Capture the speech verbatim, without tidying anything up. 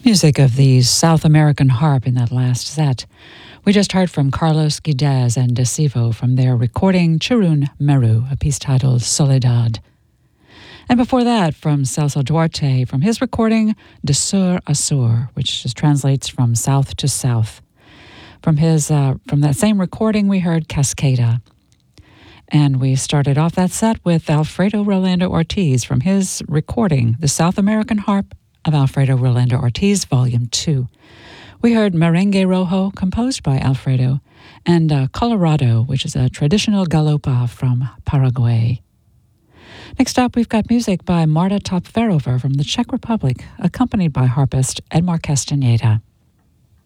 Music of the South American harp in that last set. We just heard from Carlos Guedes and Desivo from their recording Chirun Meru, a piece titled Soledad. And before that, from Celso Duarte, from his recording De Sur a Sur, which just translates from south to south. From his, uh, from that same recording, we heard Cascada. And we started off that set with Alfredo Rolando Ortiz from his recording, The South American Harp of Alfredo Rolando Ortiz, Volume two. We heard Merengue Rojo, composed by Alfredo, and uh, Colorado, which is a traditional galopa from Paraguay. Next up, we've got music by Marta Topferover from the Czech Republic, accompanied by harpist Edmar Castaneda.